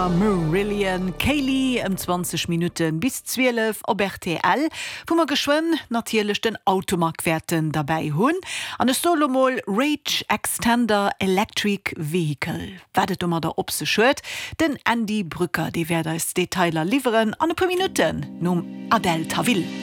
Marillion Kaylee 20 Minuten bis 12 op RTL, wo man geschwoen natierlich den Automarktwerten dabei hunn. An e Solomol Rage Extender Electric Vehicle. Werdet immer der opse schwert, den Andy Brücker, die werde als Detailer lieferen an e paar Minuten num Adele Tawil.